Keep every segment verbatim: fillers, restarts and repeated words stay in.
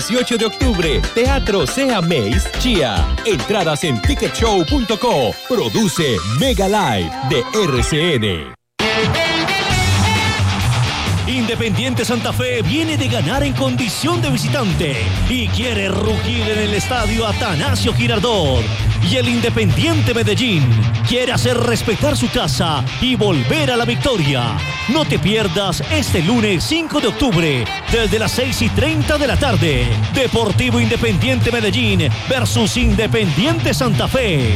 dieciocho de octubre, Teatro Sea Mace Chía. Entradas en ticket show punto co. Produce Mega Live de R C N. Independiente Santa Fe viene de ganar en condición de visitante y quiere rugir en el estadio Atanasio Girardot. Y el Independiente Medellín quiere hacer respetar su casa y volver a la victoria. No te pierdas este lunes cinco de octubre, desde las seis y treinta de la tarde. Deportivo Independiente Medellín versus Independiente Santa Fe.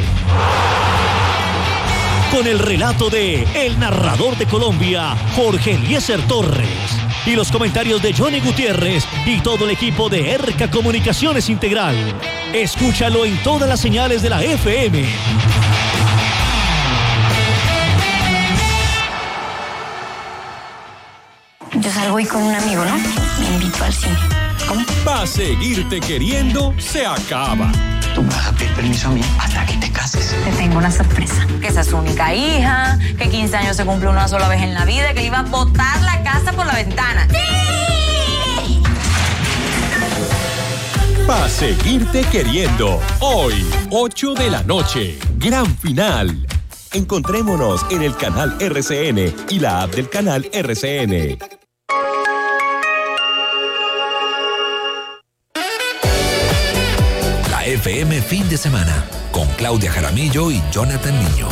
Con el relato de el narrador de Colombia, Jorge Eliezer Torres. Y los comentarios de Johnny Gutiérrez y todo el equipo de Erca Comunicaciones Integral. Escúchalo en todas las señales de la F M. Yo salgo hoy con un amigo, ¿no? Me invito al cine. ¿Cómo? Pa' seguirte queriendo, se acaba. Tú me vas a pedir permiso a mí hasta que te cases. Te tengo una sorpresa. Que esa es su única hija, que quince años se cumple una sola vez en la vida, que iba a botar la casa por la ventana. ¡Sí! Pa' seguirte queriendo. Hoy, ocho de la noche. Gran final. Encontrémonos en el canal R C N y la app del canal R C N. F M Fin de Semana, con Claudia Jaramillo y Jonathan Niño.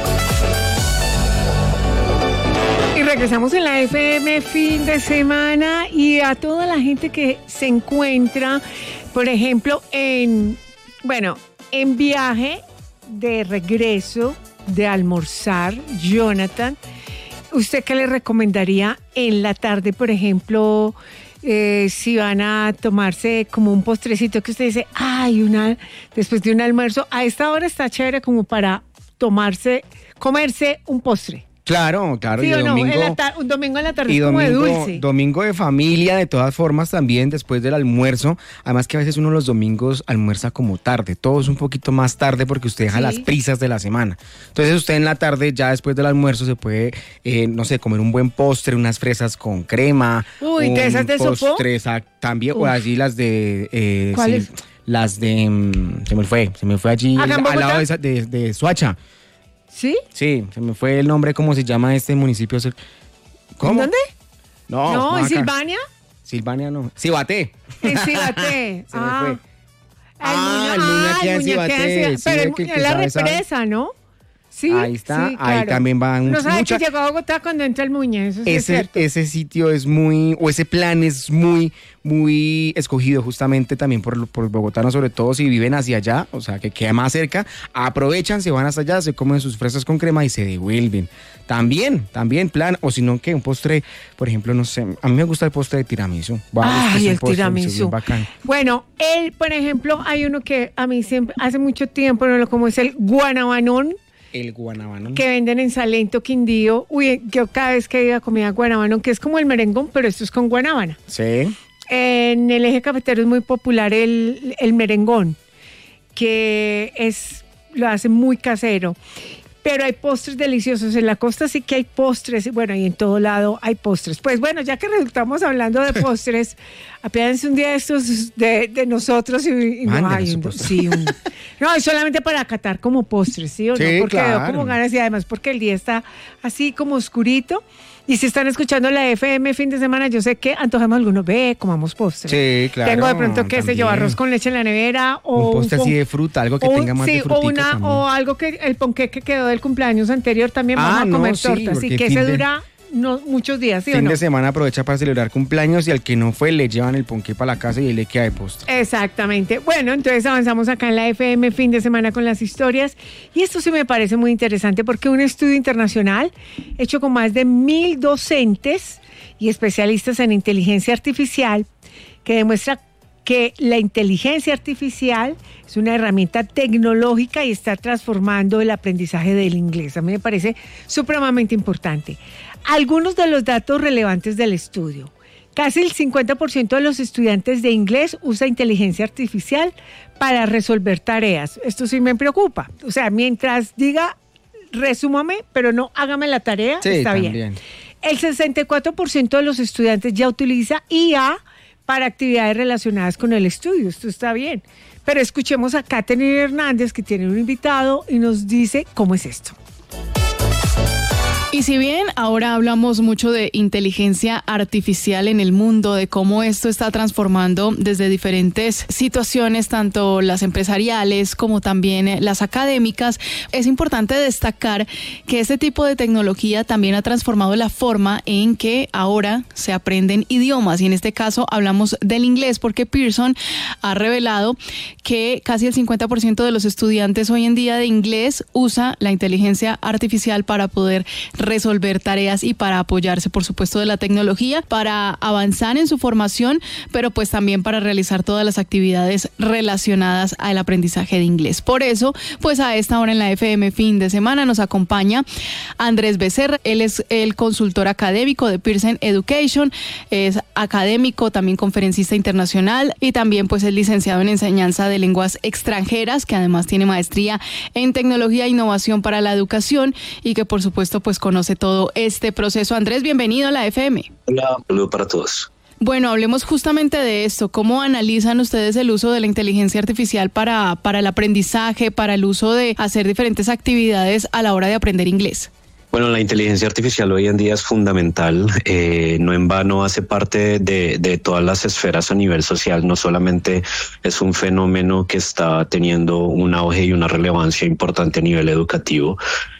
Y regresamos en la F M Fin de Semana y a toda la gente que se encuentra, por ejemplo, en, bueno, en viaje de regreso, de almorzar, Jonathan, ¿usted qué le recomendaría en la tarde, por ejemplo? Eh, si van a tomarse como un postrecito que usted dice, ay, una después de un almuerzo, a esta hora está chévere como para tomarse, comerse un postre. Claro, claro. ¿Sí y o no? domingo, En la ta- un domingo en la tarde y es como domingo, de dulce. Domingo de familia, de todas formas, también después del almuerzo. Además que a veces uno los domingos almuerza como tarde. Todo es un poquito más tarde porque usted deja Sí. las prisas de la semana. Entonces usted en la tarde, ya después del almuerzo, se puede, eh, no sé, comer un buen postre, unas fresas con crema. Uy, ¿de esas de postre, sopó? exact- también, Uf. o allí las de... Eh, ¿Cuáles? sí, las de... mm, se me fue, se me fue allí ¿Acá en al, al Bogotá? lado de, esa- de, de Soacha. ¿Sí? Sí, se me fue el nombre, ¿cómo se llama este municipio? ¿Cómo? ¿En dónde? No, No, ¿en acá. Silvania? Silvania no. Cibaté. En Cibaté. Se me ah. fue. Ah, Ah, el el Muña, Muña queda en el Muña queda en Cibaté, Cibaté. sí, Pero ve el que Muña el es la que sabe, represa, ¿no? Sí, Ahí está, sí, ahí claro. también van No sabe mucha- que llegó a Bogotá cuando entra el Muña, eso sí es Ese, cierto. ese sitio es muy, o ese plan es muy, muy escogido justamente también por, por bogotanos, sobre todo si viven hacia allá, o sea, que queda más cerca, aprovechan, se van hasta allá, se comen sus fresas con crema y se devuelven. También, también plan, o si no, que un postre, por ejemplo, no sé, a mí me gusta el postre de tiramisú. Wow, Ay, es un el postre tiramisú. bien bacán. Bueno, él, por ejemplo, hay uno que a mí siempre, hace mucho tiempo, no lo como es el guanabanón, El guanabanón. que venden en Salento, Quindío. Uy, yo cada vez que iba a comida guanabanón, que es como el merengón, pero esto es con guanábana. Sí. En el eje cafetero es muy popular el, el merengón, que es lo hace muy casero. Pero hay postres deliciosos. En la costa sí que hay postres. Bueno, y en todo lado hay postres. Pues bueno, ya que estamos hablando de postres, apiádense un día de estos de, de nosotros. Y, y no, Mándenos hay su un- postre. sí, un- no, es solamente para acatar como postres, ¿sí o no? Sí, Porque veo claro. como ganas y además porque el día está así como oscurito. Y si están escuchando la F M fin de semana, yo sé que antojamos algunos, ve, comamos postres. Sí, claro. Tengo de pronto que se lleva también. arroz con leche en la nevera o Un postre pon- así de fruta, algo que o un- tenga más sí, de o frutica una también. o algo que el ponqué que quedó del cumpleaños anterior también Ah, vamos a no, comer sí, tortas y porque que fin se de- dura no, muchos días, ¿sí o Fin no? de semana aprovecha para celebrar cumpleaños y al que no fue le llevan el ponqué para la casa y ahí le queda de postre. Exactamente. Bueno, entonces avanzamos acá en la F M fin de semana con las historias y esto sí me parece muy interesante porque un estudio internacional hecho con más de mil docentes y especialistas en inteligencia artificial que demuestra que la inteligencia artificial es una herramienta tecnológica y está transformando el aprendizaje del inglés. A mí me parece supremamente importante. Algunos de los datos relevantes del estudio. Casi el cincuenta por ciento de los estudiantes de inglés usa inteligencia artificial para resolver tareas. Esto sí me preocupa. O sea, mientras diga, resúmame, pero no hágame la tarea, Sí, está también. bien. El sesenta y cuatro por ciento de los estudiantes ya utiliza I A para actividades relacionadas con el estudio. Esto está bien. Pero escuchemos a Katherine Hernández, que tiene un invitado y nos dice cómo es esto. Y si bien ahora hablamos mucho de inteligencia artificial en el mundo, de cómo esto está transformando desde diferentes situaciones, tanto las empresariales como también las académicas, es importante destacar que este tipo de tecnología también ha transformado la forma en que ahora se aprenden idiomas. Y en este caso hablamos del inglés, porque Pearson ha revelado que casi el cincuenta por ciento de los estudiantes hoy en día de inglés usa la inteligencia artificial para poder resolver tareas y para apoyarse, por supuesto, de la tecnología, para avanzar en su formación, pero pues también para realizar todas las actividades relacionadas al aprendizaje de inglés. Por eso, pues a esta hora en la F M Fin de Semana nos acompaña Andrés Becerra. Él es el consultor académico de Pearson Education, es académico, también conferencista internacional y también pues es licenciado en enseñanza de lenguas extranjeras, que además tiene maestría en tecnología e innovación para la educación y que por supuesto pues conoce todo este proceso. Andrés, bienvenido a la F M. Hola, un saludo para todos. Bueno, hablemos justamente de esto. ¿Cómo analizan ustedes el uso de la inteligencia artificial para, para el aprendizaje, para el uso de hacer diferentes actividades a la hora de aprender inglés? Bueno, la inteligencia artificial hoy en día es fundamental, eh, no en vano hace parte de, de todas las esferas a nivel social, no solamente es un fenómeno que está teniendo un auge y una relevancia importante a nivel educativo.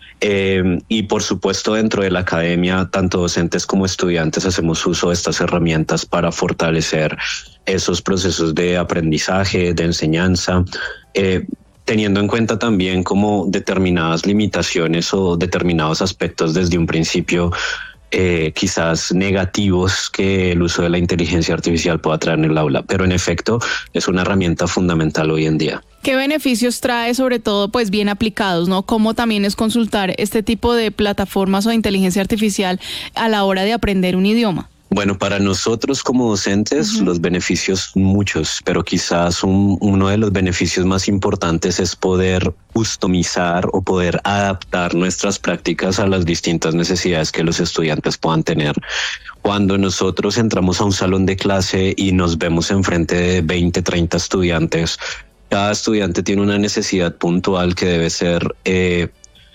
Eh, y por supuesto dentro de la academia, tanto docentes como estudiantes hacemos uso de estas herramientas para fortalecer esos procesos de aprendizaje, de enseñanza, eh, teniendo en cuenta también como determinadas limitaciones o determinados aspectos desde un principio eh, quizás negativos que el uso de la inteligencia artificial pueda traer en el aula, pero en efecto es una herramienta fundamental hoy en día. ¿Qué beneficios trae, sobre todo, pues bien aplicados, ¿no? ¿Cómo también es consultar este tipo de plataformas o de inteligencia artificial a la hora de aprender un idioma? Bueno, para nosotros como docentes, uh-huh. los beneficios muchos, pero quizás un, uno de los beneficios más importantes es poder customizar o poder adaptar nuestras prácticas a las distintas necesidades que los estudiantes puedan tener. Cuando nosotros entramos a un salón de clase y nos vemos enfrente de veinte, treinta estudiantes, cada estudiante tiene una necesidad puntual que debe ser eh,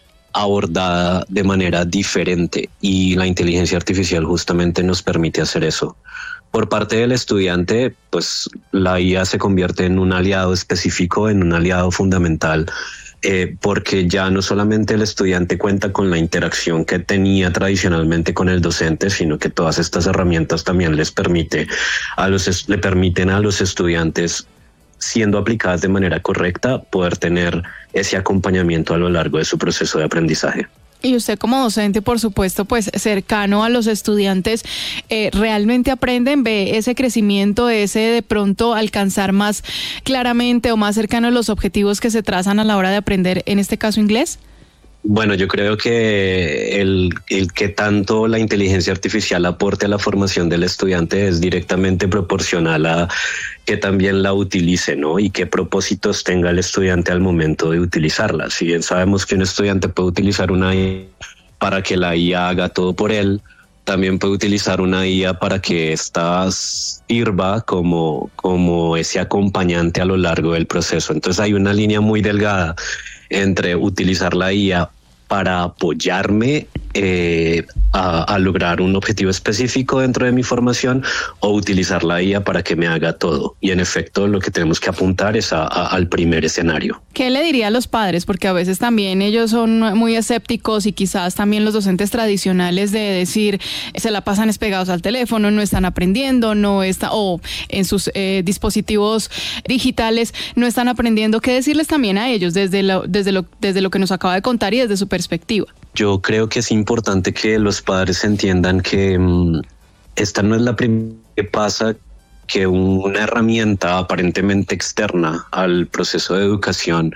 abordada de manera diferente y la inteligencia artificial justamente nos permite hacer eso. Por parte del estudiante, pues la I A se convierte en un aliado específico, en un aliado fundamental, eh, porque ya no solamente el estudiante cuenta con la interacción que tenía tradicionalmente con el docente, sino que todas estas herramientas también les permite a los, le permiten a los estudiantes, siendo aplicadas de manera correcta, poder tener ese acompañamiento a lo largo de su proceso de aprendizaje. Y usted como docente, por supuesto, pues cercano a los estudiantes, eh, ¿realmente aprenden? ¿Ve ese crecimiento, ese de pronto alcanzar más claramente o más cercano a los objetivos que se trazan a la hora de aprender, en este caso inglés? Bueno, yo creo que el, el que tanto la inteligencia artificial aporte a la formación del estudiante es directamente proporcional a que también la utilice, ¿no? Y qué propósitos tenga el estudiante al momento de utilizarla. Si bien sabemos que un estudiante puede utilizar una I A para que la I A haga todo por él, también puede utilizar una I A para que ésta sirva como, como ese acompañante a lo largo del proceso. Entonces hay una línea muy delgada entre utilizar la I A para apoyarme eh, a, a lograr un objetivo específico dentro de mi formación o utilizar la I A para que me haga todo. Y en efecto lo que tenemos que apuntar es a, a, al primer escenario. ¿Qué le diría a los padres? Porque a veces también ellos son muy escépticos y quizás también los docentes tradicionales de decir se la pasan despegados al teléfono, no están aprendiendo, no está, o en sus eh, dispositivos digitales no están aprendiendo. ¿Qué decirles también a ellos desde lo, desde lo, desde lo que nos acaba de contar y desde su perspectiva? Yo creo que es importante que los padres entiendan que mmm, esta no es la primera vez que pasa que una herramienta aparentemente externa al proceso de educación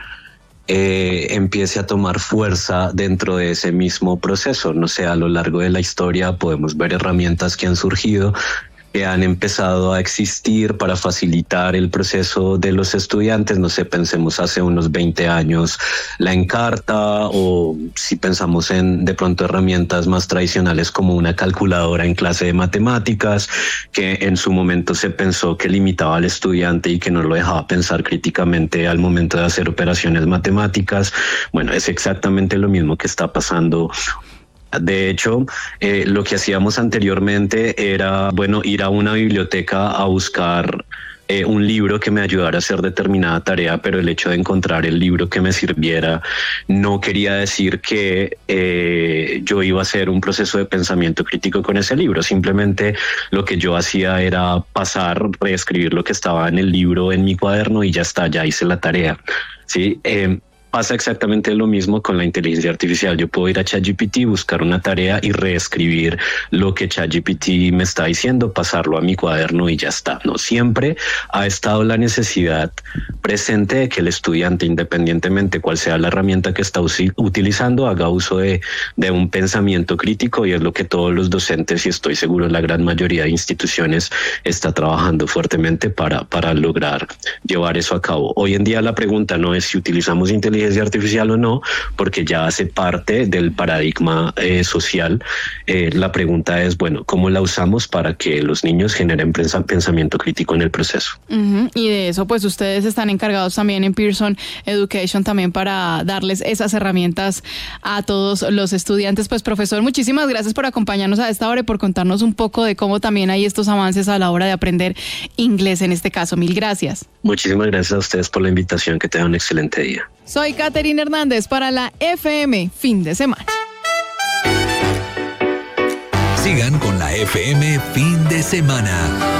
eh, empiece a tomar fuerza dentro de ese mismo proceso. No sé, a lo largo de la historia podemos ver herramientas que han surgido que han empezado a existir para facilitar el proceso de los estudiantes. No sé, pensemos hace unos veinte años la Encarta, o si pensamos en de pronto herramientas más tradicionales como una calculadora en clase de matemáticas, que en su momento se pensó que limitaba al estudiante y que no lo dejaba pensar críticamente al momento de hacer operaciones matemáticas. Bueno, es exactamente lo mismo que está pasando. De hecho, eh, lo que hacíamos anteriormente era, bueno, ir a una biblioteca a buscar eh, un libro que me ayudara a hacer determinada tarea, pero el hecho de encontrar el libro que me sirviera no quería decir que eh, yo iba a hacer un proceso de pensamiento crítico con ese libro. Simplemente lo que yo hacía era pasar, reescribir lo que estaba en el libro en mi cuaderno y ya está, ya hice la tarea. Sí, eh, pasa exactamente lo mismo con la inteligencia artificial. Yo puedo ir a ChatGPT, buscar una tarea y reescribir lo que ChatGPT me está diciendo, pasarlo a mi cuaderno y ya está. No siempre ha estado la necesidad presente de que el estudiante, independientemente cuál sea la herramienta que está utilizando, haga uso de, de un pensamiento crítico, y es lo que todos los docentes, y estoy seguro la gran mayoría de instituciones, está trabajando fuertemente para, para lograr llevar eso a cabo. Hoy en día la pregunta no es si utilizamos inteligencia artificial o no, porque ya hace parte del paradigma eh, social. Eh, la pregunta es, bueno, ¿cómo la usamos para que los niños generen pensamiento crítico en el proceso? Uh-huh. Y de eso, pues ustedes están encargados también en Pearson Education también para darles esas herramientas a todos los estudiantes. Pues profesor, muchísimas gracias por acompañarnos a esta hora y por contarnos un poco de cómo también hay estos avances a la hora de aprender inglés en este caso. Mil gracias. Muchísimas gracias a ustedes por la invitación. Que tengan un excelente día. Soy Caterina Hernández para la F M Fin de Semana. Sigan con la F M Fin de Semana.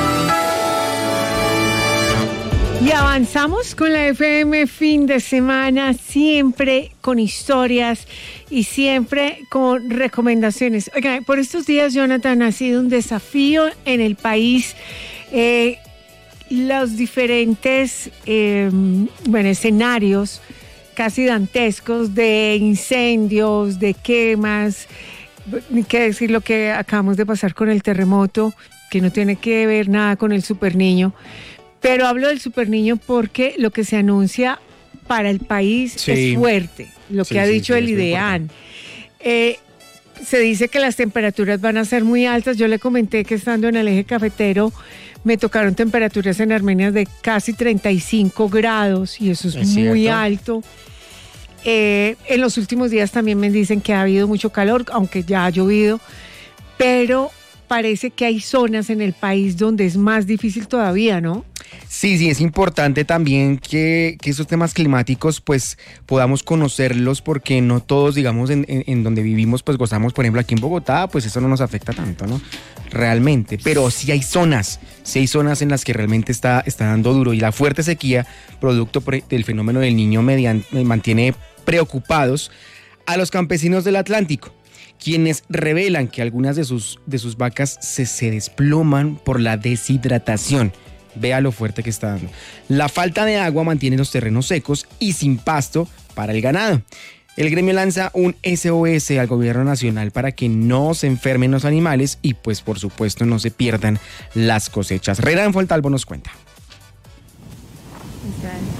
Y avanzamos con la F M Fin de Semana, siempre con historias y siempre con recomendaciones. Oigan, por estos días, Jonathan, ha sido un desafío en el país. Eh, los diferentes eh, bueno, escenarios casi dantescos de incendios, de quemas, ni qué decir lo que acabamos de pasar con el terremoto, que no tiene que ver nada con el superniño. Pero hablo del superniño porque lo que se anuncia para el país sí. es fuerte, lo sí, que ha sí, dicho sí, el IDEAN. Eh, se dice que las temperaturas van a ser muy altas. Yo le comenté que estando en el eje cafetero me tocaron temperaturas en Armenia de casi treinta y cinco grados y eso es, es muy cierto. alto. Eh, en los últimos días también me dicen que ha habido mucho calor, aunque ya ha llovido, pero parece que hay zonas en el país donde es más difícil todavía, ¿no? Sí, sí, es importante también que, que esos temas climáticos pues podamos conocerlos, porque no todos, digamos, en, en, en donde vivimos pues gozamos, por ejemplo, aquí en Bogotá, pues eso no nos afecta tanto, ¿no? Realmente, pero sí hay zonas, sí hay zonas en las que realmente está, está dando duro, y la fuerte sequía, producto del fenómeno del Niño, mediante, mantiene preocupados a los campesinos del Atlántico, quienes revelan que algunas de sus, de sus vacas se, se desploman por la deshidratación. Vea lo fuerte que está dando. La falta de agua mantiene los terrenos secos y sin pasto para el ganado. El gremio lanza un S O S al gobierno nacional para que no se enfermen los animales y pues por supuesto no se pierdan las cosechas. Renan Fontalvo nos cuenta.